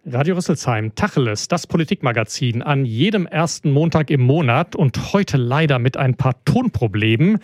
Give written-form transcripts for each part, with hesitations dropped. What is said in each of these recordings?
Radio Rüsselsheim, Tacheles, das Politikmagazin an jedem ersten Montag im Monat und heute leider mit ein paar Tonproblemen.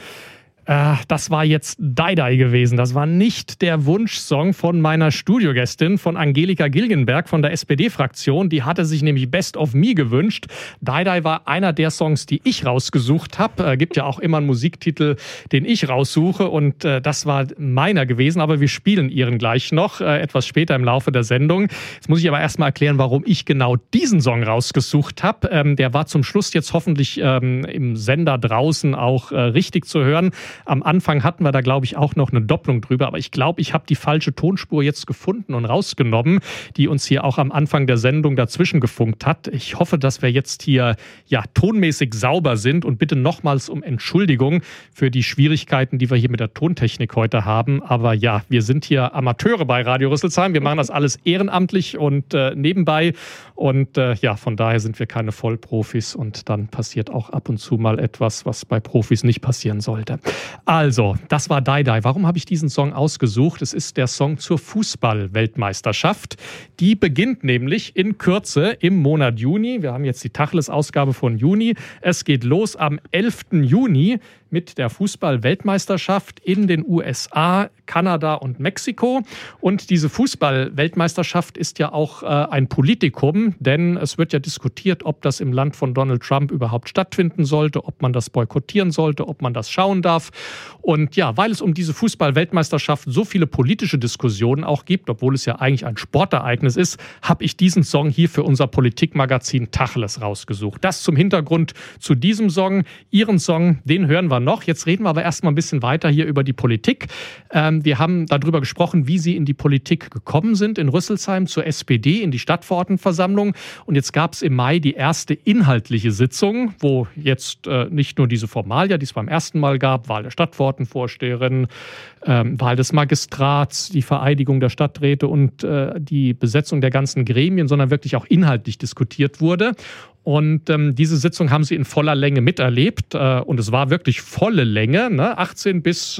Das war jetzt Daidai gewesen. Das war nicht der Wunschsong von meiner Studiogästin, von Angelika Gilgenberg von der SPD-Fraktion. Die hatte sich nämlich Best of Me gewünscht. Daidai war einer der Songs, die ich rausgesucht habe. Gibt ja auch immer einen Musiktitel, den ich raussuche. Und das war meiner gewesen. Aber wir spielen ihren gleich noch, etwas später im Laufe der Sendung. Jetzt muss ich aber erstmal erklären, warum ich genau diesen Song rausgesucht habe. Der war zum Schluss jetzt hoffentlich im Sender draußen auch richtig zu hören. Am Anfang hatten wir da, glaube ich, auch noch eine Doppelung drüber. Aber ich glaube, ich habe die falsche Tonspur jetzt gefunden und rausgenommen, die uns hier auch am Anfang der Sendung dazwischen gefunkt hat. Ich hoffe, dass wir jetzt hier tonmäßig sauber sind und bitte nochmals um Entschuldigung für die Schwierigkeiten, die wir hier mit der Tontechnik heute haben. Aber ja, wir sind hier Amateure bei Radio Rüsselsheim. Wir machen das alles ehrenamtlich und nebenbei. Und von daher sind wir keine Vollprofis. Und dann passiert auch ab und zu mal etwas, was bei Profis nicht passieren sollte. Also, das war Daidai. Warum habe ich diesen Song ausgesucht? Es ist der Song zur Fußball-Weltmeisterschaft. Die beginnt nämlich in Kürze im Monat Juni. Wir haben jetzt die Tacheles-Ausgabe von Juni. Es geht los am 11. Juni mit der Fußball-Weltmeisterschaft in den USA, Kanada und Mexiko. Und diese Fußball-Weltmeisterschaft ist ja auch ein Politikum, denn es wird ja diskutiert, ob das im Land von Donald Trump überhaupt stattfinden sollte, ob man das boykottieren sollte, ob man das schauen darf. Und ja, weil es um diese Fußball-Weltmeisterschaft so viele politische Diskussionen auch gibt, obwohl es ja eigentlich ein Sportereignis ist, habe ich diesen Song hier für unser Politikmagazin Tacheles rausgesucht. Das zum Hintergrund zu diesem Song. Ihren Song, den hören wir noch. Jetzt reden wir aber erstmal ein bisschen weiter hier über die Politik. Wir haben darüber gesprochen, wie Sie in die Politik gekommen sind in Rüsselsheim zur SPD, in die Stadtverordnetenversammlung. Und jetzt gab es im Mai die erste inhaltliche Sitzung, wo jetzt nicht nur diese Formalia, die es beim ersten Mal gab, Wahl der Stadtverordnetenvorsteherin, Wahl des Magistrats, die Vereidigung der Stadträte und die Besetzung der ganzen Gremien, sondern wirklich auch inhaltlich diskutiert wurde. Und diese Sitzung haben Sie in voller Länge miterlebt. Und es war wirklich volle Länge, ne? 18 bis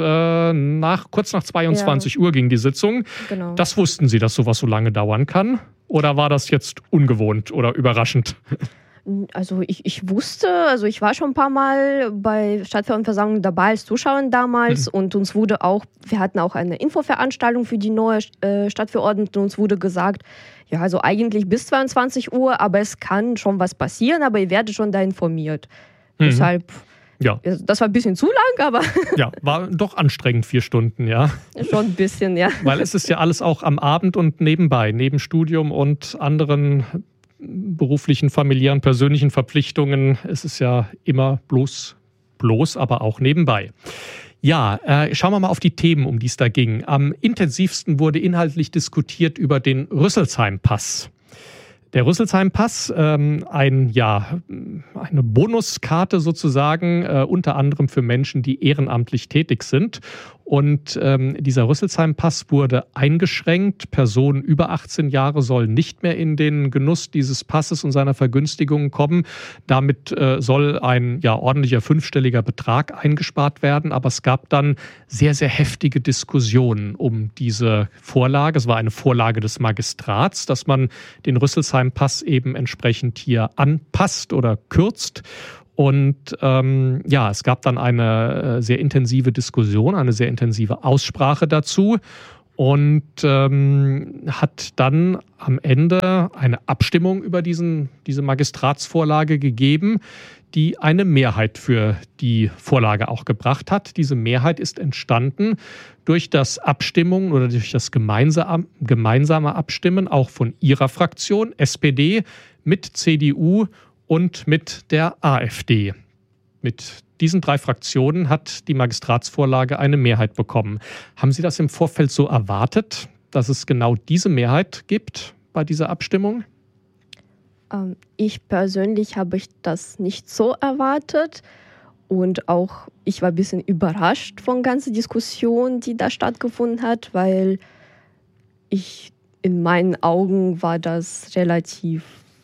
kurz nach 22 Uhr ging die Sitzung. Genau. Das wussten Sie, dass sowas so lange dauern kann? Oder war das jetzt ungewohnt oder überraschend? Also ich wusste, ich war schon ein paar Mal bei Stadtverordnetenversammlungen dabei als Zuschauer damals und wir hatten auch eine Infoveranstaltung für die neue Stadtverordneten und uns wurde gesagt, ja, also eigentlich bis 22 Uhr, aber es kann schon was passieren, aber ihr werdet schon da informiert. Deshalb, das war ein bisschen zu lang, aber... Ja, war doch anstrengend, 4 Stunden, ja. Schon ein bisschen, ja. Weil es ist ja alles auch am Abend und nebenbei, neben Studium und anderen beruflichen, familiären, persönlichen Verpflichtungen. Es ist ja immer bloß, aber auch nebenbei. Ja, schauen wir mal auf die Themen, um die es da ging. Am intensivsten wurde inhaltlich diskutiert über den Rüsselsheim-Pass. Der Rüsselsheim-Pass, eine Bonuskarte sozusagen, unter anderem für Menschen, die ehrenamtlich tätig sind. Und dieser Rüsselsheim-Pass wurde eingeschränkt. Personen über 18 Jahre sollen nicht mehr in den Genuss dieses Passes und seiner Vergünstigungen kommen. Damit soll ein ordentlicher 5-stelliger Betrag eingespart werden. Aber es gab dann sehr, sehr heftige Diskussionen um diese Vorlage. Es war eine Vorlage des Magistrats, dass man den Rüsselsheim-Pass eben entsprechend hier anpasst oder kürzt. Und es gab dann eine sehr intensive Diskussion, eine sehr intensive Aussprache dazu und hat dann am Ende eine Abstimmung über diese Magistratsvorlage gegeben, die eine Mehrheit für die Vorlage auch gebracht hat. Diese Mehrheit ist entstanden durch das Abstimmung oder durch das gemeinsame Abstimmen auch von Ihrer Fraktion, SPD, mit CDU und mit der AfD. Mit diesen 3 Fraktionen hat die Magistratsvorlage eine Mehrheit bekommen. Haben Sie das im Vorfeld so erwartet, dass es genau diese Mehrheit gibt bei dieser Abstimmung? Ich persönlich habe das nicht so erwartet. Und auch ich war ein bisschen überrascht von der ganzen Diskussion, die da stattgefunden hat, weil in meinen Augen war das relativ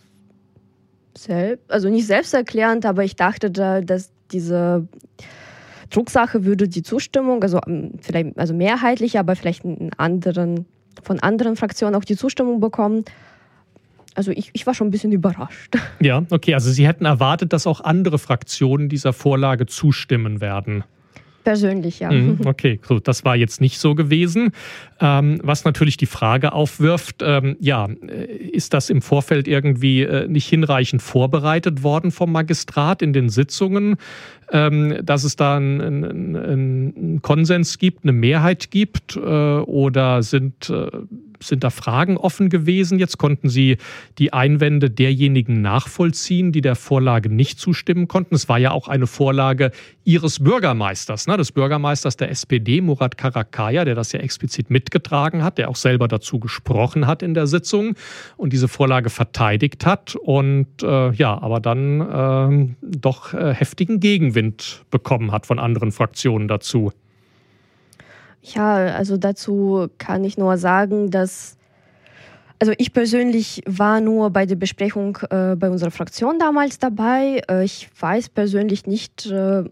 nicht selbsterklärend, aber ich dachte, dass diese Drucksache würde die Zustimmung, vielleicht mehrheitlich, aber vielleicht von anderen Fraktionen auch die Zustimmung bekommen. Also ich war schon ein bisschen überrascht. Ja, okay, also Sie hätten erwartet, dass auch andere Fraktionen dieser Vorlage zustimmen werden. Persönlich, ja. Okay, gut, das war jetzt nicht so gewesen. Was natürlich die Frage aufwirft, ist das im Vorfeld irgendwie nicht hinreichend vorbereitet worden vom Magistrat in den Sitzungen, dass es da einen Konsens gibt, eine Mehrheit gibt, oder sind da Fragen offen gewesen? Jetzt konnten Sie die Einwände derjenigen nachvollziehen, die der Vorlage nicht zustimmen konnten. Es war ja auch eine Vorlage Ihres Bürgermeisters, des Bürgermeisters der SPD, Murat Karakaya, der das ja explizit mitgetragen hat, der auch selber dazu gesprochen hat in der Sitzung und diese Vorlage verteidigt hat und aber dann doch heftigen Gegenwind bekommen hat von anderen Fraktionen dazu. Ja, also dazu kann ich nur sagen, dass ich persönlich war nur bei der Besprechung bei unserer Fraktion damals dabei. Ich weiß persönlich nicht,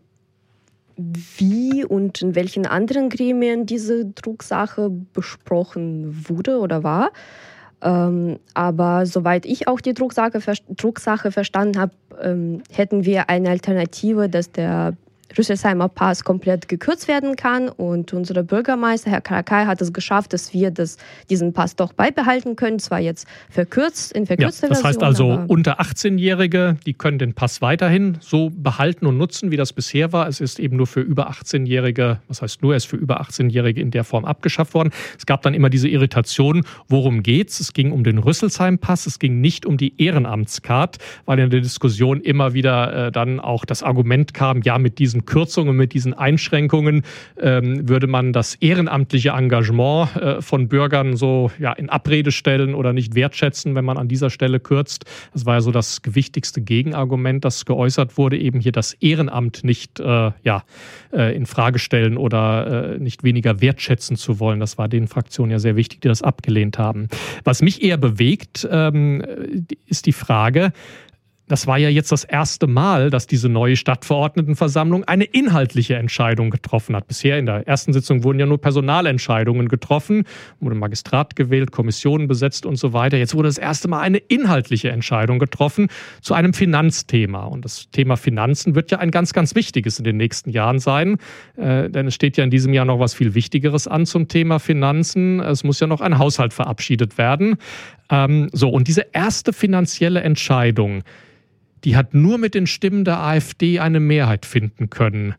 wie und in welchen anderen Gremien diese Drucksache besprochen wurde oder war. Aber soweit ich auch die Drucksache verstanden habe, hätten wir eine Alternative, dass der Rüsselsheimer Pass komplett gekürzt werden kann. Und unser Bürgermeister, Herr Karakaya, hat es geschafft, dass wir diesen Pass doch beibehalten können. Zwar jetzt in verkürzter Version. Das heißt also, unter 18-Jährige, die können den Pass weiterhin so behalten und nutzen, wie das bisher war. Es ist eben nur für über 18-Jährige, was heißt nur, er ist für über 18-Jährige in der Form abgeschafft worden. Es gab dann immer diese Irritation, worum geht's? Es ging um den Rüsselsheim-Pass, es ging nicht um die Ehrenamtscard, weil in der Diskussion immer wieder dann auch das Argument kam, ja, mit diesen Kürzungen, mit diesen Einschränkungen würde man das ehrenamtliche Engagement von Bürgern so in Abrede stellen oder nicht wertschätzen, wenn man an dieser Stelle kürzt. Das war ja so das gewichtigste Gegenargument, das geäußert wurde, eben hier das Ehrenamt nicht in Frage stellen oder nicht weniger wertschätzen zu wollen. Das war den Fraktionen ja sehr wichtig, die das abgelehnt haben. Was mich eher bewegt, ist die Frage, das war ja jetzt das erste Mal, dass diese neue Stadtverordnetenversammlung eine inhaltliche Entscheidung getroffen hat. Bisher in der ersten Sitzung wurden ja nur Personalentscheidungen getroffen, wurde Magistrat gewählt, Kommissionen besetzt und so weiter. Jetzt wurde das erste Mal eine inhaltliche Entscheidung getroffen zu einem Finanzthema. Und das Thema Finanzen wird ja ein ganz, ganz wichtiges in den nächsten Jahren sein, denn es steht ja in diesem Jahr noch was viel Wichtigeres an zum Thema Finanzen. Es muss ja noch ein Haushalt verabschiedet werden. Und diese erste finanzielle Entscheidung, die hat nur mit den Stimmen der AfD eine Mehrheit finden können.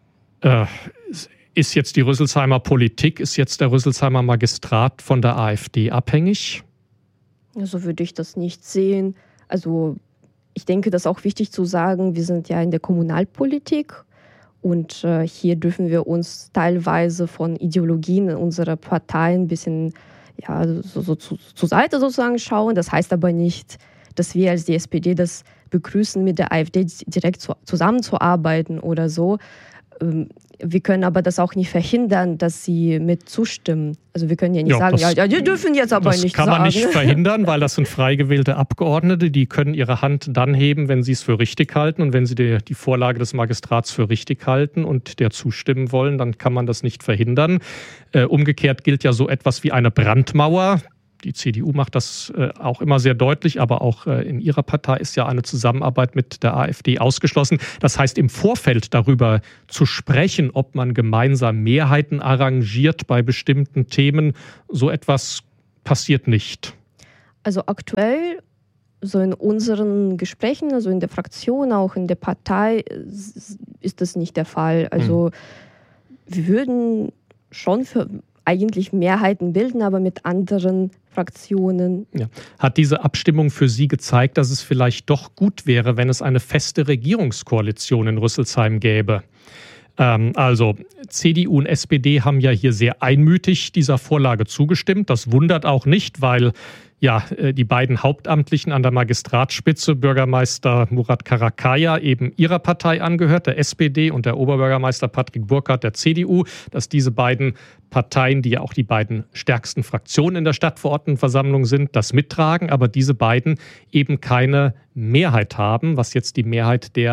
Ist jetzt die Rüsselsheimer Politik, ist jetzt der Rüsselsheimer Magistrat von der AfD abhängig? So würde ich das nicht sehen. Also ich denke, das ist auch wichtig zu sagen, wir sind ja in der Kommunalpolitik und hier dürfen wir uns teilweise von Ideologien unserer Partei ein bisschen zur Seite sozusagen schauen. Das heißt aber nicht, dass wir als die SPD das begrüßen, mit der AfD direkt zusammenzuarbeiten oder so. Wir können aber das auch nicht verhindern, dass sie mit zustimmen. Also wir können ja nicht sagen, die dürfen jetzt aber nicht sagen. Das kann man nicht verhindern, weil das sind frei gewählte Abgeordnete, die können ihre Hand dann heben, wenn sie es für richtig halten und wenn sie die Vorlage des Magistrats für richtig halten und der zustimmen wollen, dann kann man das nicht verhindern. Umgekehrt gilt ja so etwas wie eine Brandmauer. Die CDU macht das auch immer sehr deutlich, aber auch in ihrer Partei ist ja eine Zusammenarbeit mit der AfD ausgeschlossen. Das heißt, im Vorfeld darüber zu sprechen, ob man gemeinsam Mehrheiten arrangiert bei bestimmten Themen, so etwas passiert nicht. Also aktuell, so in unseren Gesprächen, also in der Fraktion, auch in der Partei, ist das nicht der Fall. Also wir würden schon für eigentlich Mehrheiten bilden, aber mit anderen Fraktionen. Ja. Hat diese Abstimmung für Sie gezeigt, dass es vielleicht doch gut wäre, wenn es eine feste Regierungskoalition in Rüsselsheim gäbe? Also CDU und SPD haben ja hier sehr einmütig dieser Vorlage zugestimmt. Das wundert auch nicht, weil die beiden Hauptamtlichen an der Magistratsspitze, Bürgermeister Murat Karakaya, eben ihrer Partei angehört, der SPD, und der Oberbürgermeister Patrick Burkhardt der CDU, dass diese beiden Parteien, die ja auch die beiden stärksten Fraktionen in der Stadtverordnetenversammlung sind, das mittragen, aber diese beiden eben keine Mehrheit haben, was jetzt die Mehrheit der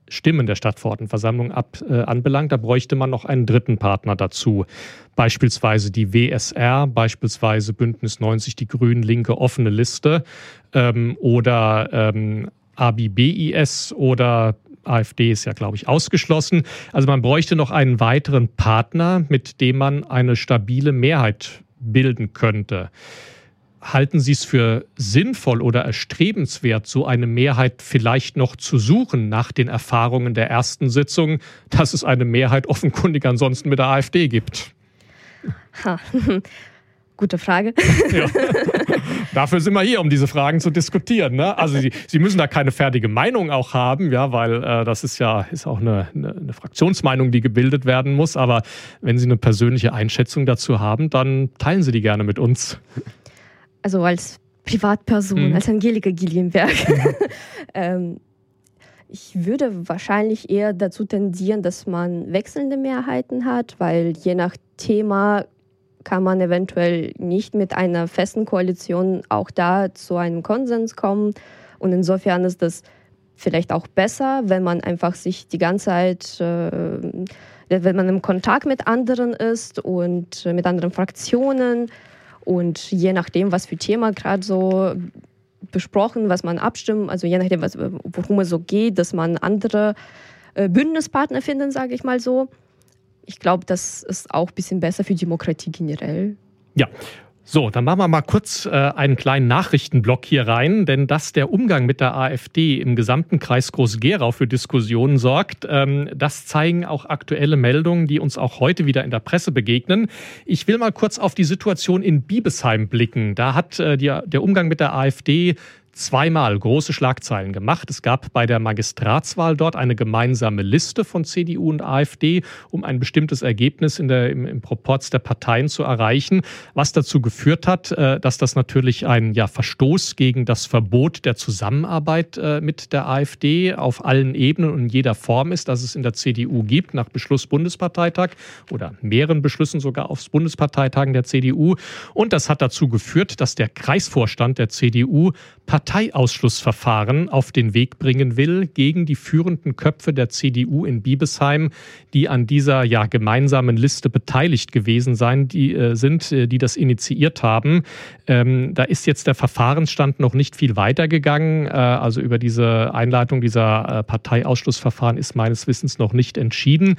Stimmen der Stadtverordnetenversammlung anbelangt. Da bräuchte man noch einen dritten Partner dazu. Beispielsweise die WSR, beispielsweise Bündnis 90, die Grünen, Linke, offene Liste oder ABBIS oder AfD ist ja, glaube ich, ausgeschlossen. Also man bräuchte noch einen weiteren Partner, mit dem man eine stabile Mehrheit bilden könnte. Halten Sie es für sinnvoll oder erstrebenswert, so eine Mehrheit vielleicht noch zu suchen nach den Erfahrungen der ersten Sitzung, dass es eine Mehrheit offenkundig ansonsten mit der AfD gibt? Gute Frage. Ja. Dafür sind wir hier, um diese Fragen zu diskutieren. Ne? Also Sie müssen da keine fertige Meinung auch haben, ja, weil das ist auch eine Fraktionsmeinung, die gebildet werden muss. Aber wenn Sie eine persönliche Einschätzung dazu haben, dann teilen Sie die gerne mit uns. Also als Privatperson, als Angelika Gillienberg. Ich würde wahrscheinlich eher dazu tendieren, dass man wechselnde Mehrheiten hat, weil je nach Thema kann man eventuell nicht mit einer festen Koalition auch da zu einem Konsens kommen. Und insofern ist das vielleicht auch besser, wenn man einfach sich die ganze Zeit, wenn man im Kontakt mit anderen ist und mit anderen Fraktionen. Und je nachdem, was für Thema gerade so besprochen, was man abstimmt, also je nachdem, worum es so geht, dass man andere Bündnispartner findet, sage ich mal so. Ich glaube, das ist auch ein bisschen besser für Demokratie generell. Ja. So, dann machen wir mal kurz einen kleinen Nachrichtenblock hier rein, denn dass der Umgang mit der AfD im gesamten Kreis Groß-Gerau für Diskussionen sorgt, das zeigen auch aktuelle Meldungen, die uns auch heute wieder in der Presse begegnen. Ich will mal kurz auf die Situation in Biebesheim blicken. Da hat der Umgang mit der AfD zweimal große Schlagzeilen gemacht. Es gab bei der Magistratswahl dort eine gemeinsame Liste von CDU und AfD, um ein bestimmtes Ergebnis im Proporz der Parteien zu erreichen, was dazu geführt hat, dass das natürlich ein Verstoß gegen das Verbot der Zusammenarbeit mit der AfD auf allen Ebenen und in jeder Form ist, dass es in der CDU gibt, nach Beschluss Bundesparteitag oder mehreren Beschlüssen sogar auf Bundesparteitagen der CDU. Und das hat dazu geführt, dass der Kreisvorstand der CDU Parteiausschlussverfahren auf den Weg bringen will gegen die führenden Köpfe der CDU in Biebesheim, die an dieser gemeinsamen Liste beteiligt gewesen die das initiiert haben. Da ist jetzt der Verfahrensstand noch nicht viel weitergegangen. Also über diese Einleitung dieser Parteiausschlussverfahren ist meines Wissens noch nicht entschieden.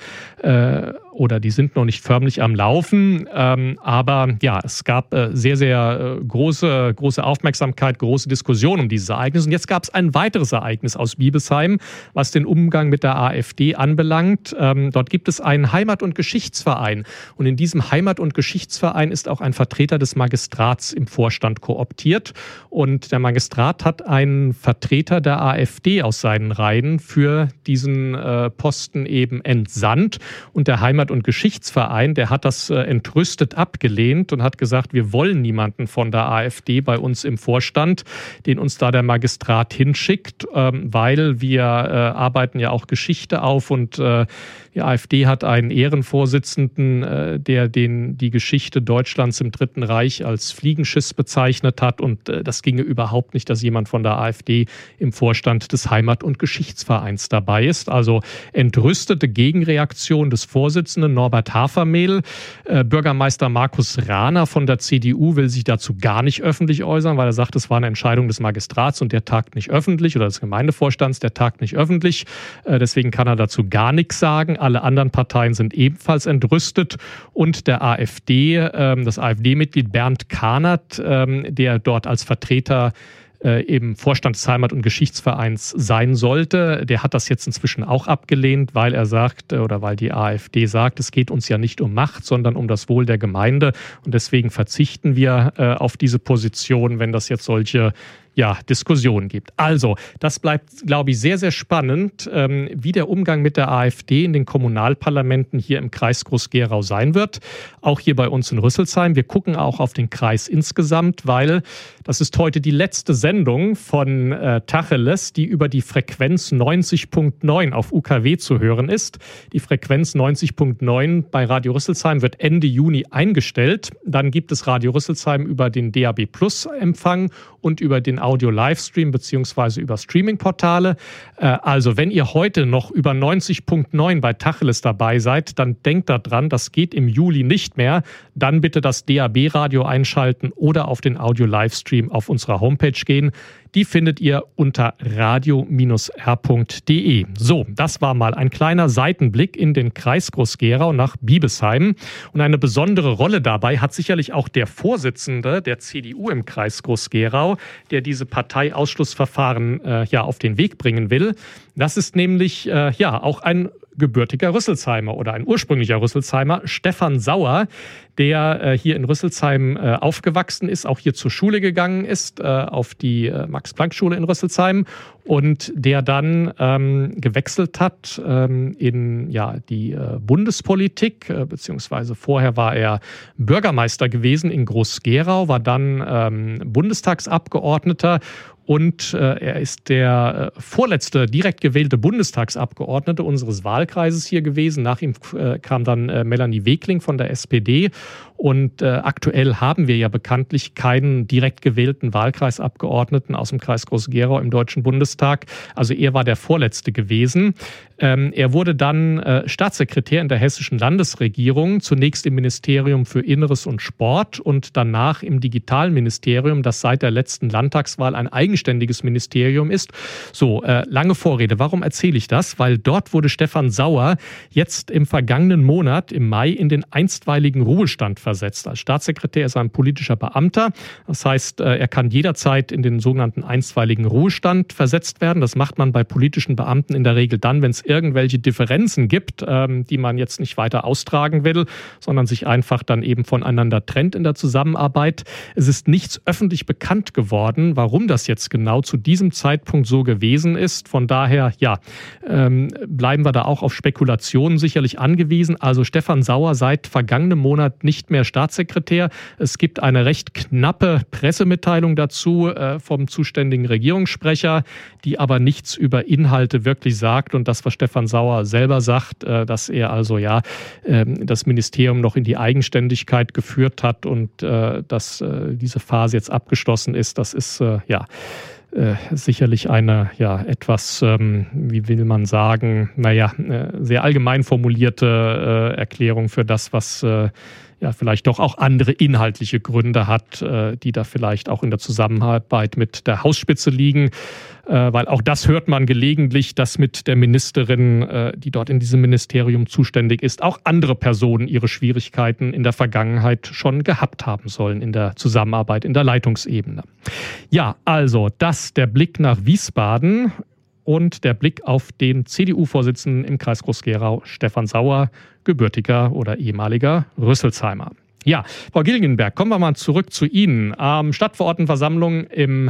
Oder die sind noch nicht förmlich am Laufen. Aber es gab sehr, sehr große Aufmerksamkeit, große Diskussion um dieses Ereignis. Und jetzt gab es ein weiteres Ereignis aus Biebesheim, was den Umgang mit der AfD anbelangt. Dort gibt es einen Heimat- und Geschichtsverein. Und in diesem Heimat- und Geschichtsverein ist auch ein Vertreter des Magistrats im Vorstand kooptiert. Und der Magistrat hat einen Vertreter der AfD aus seinen Reihen für diesen Posten eben entsandt. Und der Heimat- und Geschichtsverein, der hat das entrüstet abgelehnt und hat gesagt, wir wollen niemanden von der AfD bei uns im Vorstand, den uns da der Magistrat hinschickt, weil wir arbeiten ja auch Geschichte auf und die AfD hat einen Ehrenvorsitzenden, der die Geschichte Deutschlands im Dritten Reich als Fliegenschiss bezeichnet hat und das ginge überhaupt nicht, dass jemand von der AfD im Vorstand des Heimat- und Geschichtsvereins dabei ist. Also entrüstete Gegenreaktion des Vorsitzenden Norbert Hafermehl. Bürgermeister Markus Rahner von der CDU will sich dazu gar nicht öffentlich äußern, weil er sagt, es war eine Entscheidung des Magistrats und der tagt nicht öffentlich oder des Gemeindevorstands, der tagt nicht öffentlich. Deswegen kann er dazu gar nichts sagen. Alle anderen Parteien sind ebenfalls entrüstet und der AfD, das AfD-Mitglied Bernd Kahnert, der dort als Vertreter im Vorstand des Heimat- und Geschichtsvereins sein sollte. Der hat das jetzt inzwischen auch abgelehnt, weil er sagt oder weil die AfD sagt, es geht uns ja nicht um Macht, sondern um das Wohl der Gemeinde. Und deswegen verzichten wir auf diese Position, wenn das jetzt solche Diskussionen gibt. Also, das bleibt, glaube ich, sehr, sehr spannend, wie der Umgang mit der AfD in den Kommunalparlamenten hier im Kreis Groß-Gerau sein wird. Auch hier bei uns in Rüsselsheim. Wir gucken auch auf den Kreis insgesamt, weil das ist heute die letzte Sendung von Tacheles, die über die Frequenz 90.9 auf UKW zu hören ist. Die Frequenz 90.9 bei Radio Rüsselsheim wird Ende Juni eingestellt. Dann gibt es Radio Rüsselsheim über den DAB+ Empfang und über den Audio-Livestream beziehungsweise über Streaming-Portale. Also wenn ihr heute noch über 90.9 bei Tacheles dabei seid, dann denkt daran, das geht im Juli nicht mehr. Dann bitte das DAB-Radio einschalten oder auf den Audio-Livestream auf unserer Homepage gehen. Die findet ihr unter radio-r.de. So, das war mal ein kleiner Seitenblick in den Kreis Groß-Gerau nach Biebesheim. Und eine besondere Rolle dabei hat sicherlich auch der Vorsitzende der CDU im Kreis Groß-Gerau, der diese Parteiausschlussverfahren auf den Weg bringen will. Das ist nämlich auch ein gebürtiger Rüsselsheimer oder ein ursprünglicher Rüsselsheimer, Stefan Sauer, der hier in Rüsselsheim aufgewachsen ist, auch hier zur Schule gegangen ist, auf die Max-Planck-Schule in Rüsselsheim und der dann gewechselt hat in die Bundespolitik, beziehungsweise vorher war er Bürgermeister gewesen in Groß-Gerau, war dann Bundestagsabgeordneter. Und er ist der vorletzte direkt gewählte Bundestagsabgeordnete unseres Wahlkreises hier gewesen. Nach ihm kam dann Melanie Wegling von der SPD. Und aktuell haben wir ja bekanntlich keinen direkt gewählten Wahlkreisabgeordneten aus dem Kreis Groß-Gerau im Deutschen Bundestag. Also er war der vorletzte gewesen. Er wurde dann Staatssekretär in der hessischen Landesregierung, zunächst im Ministerium für Inneres und Sport und danach im Digitalministerium, das seit der letzten Landtagswahl ein eigenständiges Ministerium ist. So, lange Vorrede. Warum erzähle ich das? Weil dort wurde Stefan Sauer jetzt im vergangenen Monat, im Mai, in den einstweiligen Ruhestand versetzt. Als Staatssekretär ist er ein politischer Beamter. Das heißt, er kann jederzeit in den sogenannten einstweiligen Ruhestand versetzt werden. Das macht man bei politischen Beamten in der Regel dann, wenn es irgendwelche Differenzen gibt, die man jetzt nicht weiter austragen will, sondern sich einfach dann eben voneinander trennt in der Zusammenarbeit. Es ist nichts öffentlich bekannt geworden, warum das jetzt genau zu diesem Zeitpunkt so gewesen ist. Von daher, bleiben wir da auch auf Spekulationen sicherlich angewiesen. Also Stefan Sauer seit vergangenem Monat nicht mehr Staatssekretär. Es gibt eine recht knappe Pressemitteilung dazu vom zuständigen Regierungssprecher, die aber nichts über Inhalte wirklich sagt und das, was Stefan Sauer selber sagt, dass er also das Ministerium noch in die Eigenständigkeit geführt hat und dass diese Phase jetzt abgeschlossen ist, das ist sicherlich eine etwas, wie will man sagen, sehr allgemein formulierte Erklärung für das, was vielleicht doch auch andere inhaltliche Gründe hat, die da vielleicht auch in der Zusammenarbeit mit der Hausspitze liegen. Weil auch das hört man gelegentlich, dass mit der Ministerin, die dort in diesem Ministerium zuständig ist, auch andere Personen ihre Schwierigkeiten in der Vergangenheit schon gehabt haben sollen in der Zusammenarbeit in der Leitungsebene. Ja, also das der Blick nach Wiesbaden und der Blick auf den CDU-Vorsitzenden im Kreis Groß-Gerau, Stefan Sauer, gebürtiger oder ehemaliger Rüsselsheimer. Ja, Frau Gilgenberg, kommen wir mal zurück zu Ihnen. Stadtverordnetenversammlung im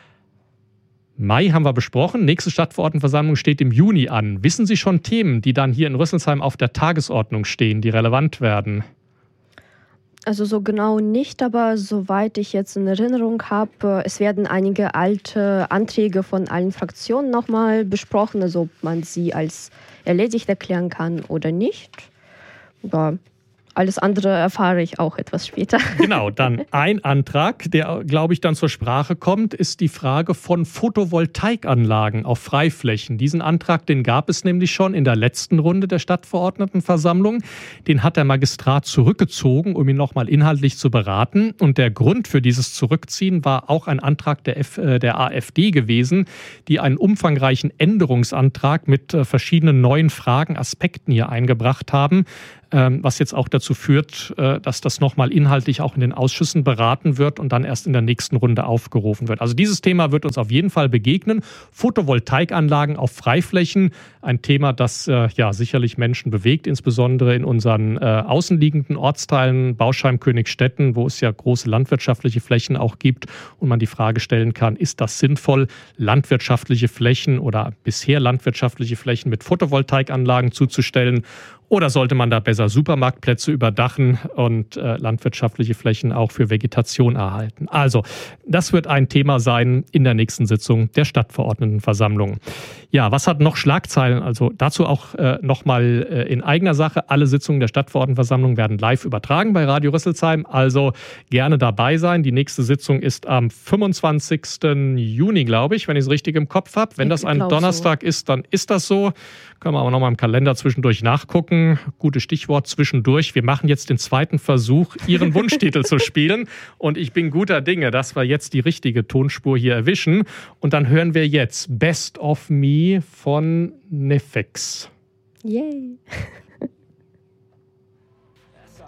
Mai haben wir besprochen. Nächste Stadtverordnetenversammlung steht im Juni an. Wissen Sie schon Themen, die dann hier in Rüsselsheim auf der Tagesordnung stehen, die relevant werden? Also so genau nicht, aber soweit ich jetzt in Erinnerung habe, es werden einige alte Anträge von allen Fraktionen nochmal besprochen, also ob man sie als erledigt erklären kann oder nicht. Aber alles andere erfahre ich auch etwas später. Genau, dann ein Antrag, der, glaube ich, dann zur Sprache kommt, ist die Frage von Photovoltaikanlagen auf Freiflächen. Diesen Antrag, den gab es nämlich schon in der letzten Runde der Stadtverordnetenversammlung. Den hat der Magistrat zurückgezogen, um ihn nochmal inhaltlich zu beraten. Und der Grund für dieses Zurückziehen war auch ein Antrag der AfD gewesen, die einen umfangreichen Änderungsantrag mit verschiedenen neuen Fragen, Aspekten hier eingebracht haben, was jetzt auch dazu führt, dass das nochmal inhaltlich auch in den Ausschüssen beraten wird und dann erst in der nächsten Runde aufgerufen wird. Also dieses Thema wird uns auf jeden Fall begegnen. Photovoltaikanlagen auf Freiflächen, ein Thema, das sicherlich Menschen bewegt, insbesondere in unseren außenliegenden Ortsteilen, Bausheim, Königstetten, wo es ja große landwirtschaftliche Flächen auch gibt und man die Frage stellen kann, ist das sinnvoll, landwirtschaftliche Flächen oder bisher landwirtschaftliche Flächen mit Photovoltaikanlagen zuzustellen? Oder sollte man da besser Supermarktplätze überdachen und landwirtschaftliche Flächen auch für Vegetation erhalten? Also, das wird ein Thema sein in der nächsten Sitzung der Stadtverordnetenversammlung. Ja, was hat noch Schlagzeilen? Also dazu auch nochmal in eigener Sache. Alle Sitzungen der Stadtverordnetenversammlung werden live übertragen bei Radio Rüsselsheim. Also gerne dabei sein. Die nächste Sitzung ist am 25. Juni, glaube ich, wenn ich es richtig im Kopf habe. Wenn das ein Donnerstag ist, dann ist das so. Können wir aber nochmal im Kalender zwischendurch nachgucken. Gutes Stichwort zwischendurch. Wir machen jetzt den zweiten Versuch, Ihren Wunschtitel zu spielen. Und ich bin guter Dinge, dass wir jetzt die richtige Tonspur hier erwischen. Und dann hören wir jetzt Best of Me von Nefex. Yay!